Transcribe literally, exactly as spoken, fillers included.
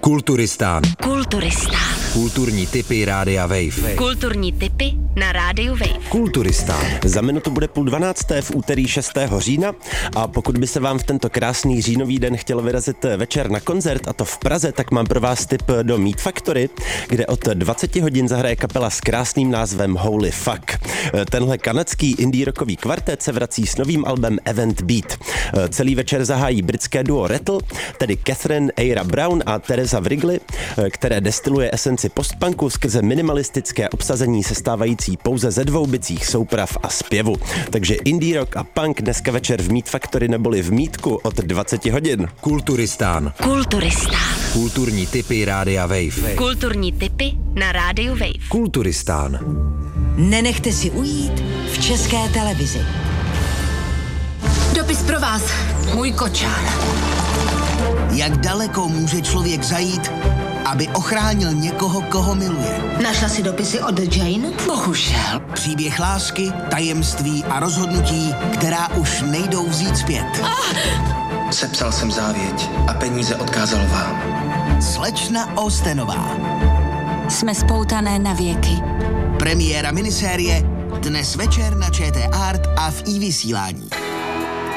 Kulturistán. Kulturistán. Kulturní tipy Rádia Wave. Kulturní tipy na Rádiu Wave. Kulturistán. Za minutu bude půl dvanácté v úterý šestého října a pokud by se vám v tento krásný říjnový den chtělo vyrazit večer na koncert, a to v Praze, tak mám pro vás tip do Meat Factory, kde od dvaceti hodin zahraje kapela s krásným názvem Holy Fuck. Tenhle kanadský indie rockový kvartet se vrací s novým albem Event Beat. Celý večer zahájí britské duo Rattle, tedy Catherine Eira Brown a Teresa Wrigley, které destiluje esenci postpunku skrze minimalistické obsazení sestávající pouze ze dvou bicích souprav a zpěvu. Takže indie rock a punk dneska večer v Meat Factory neboli v Mítku od dvaceti hodin. Kulturistán. Kulturistán. Kulturní tipy Rádia Wave. Kulturní tipy na Rádiu Wave. Kulturistán. Nenechte si ujít v České televizi. Dopis pro vás, můj kočár. Jak daleko může člověk zajít, aby ochránil někoho, koho miluje? Našla si dopisy od Jane? Bohužel. Příběh lásky, tajemství a rozhodnutí, která už nejdou vzít zpět. Ah! Sepsal jsem závěť a peníze odkázal vám. Slečna Austenová. Jsme spoutané na věky. Premiéra minisérie dnes večer na ČT Art a v iVysílání.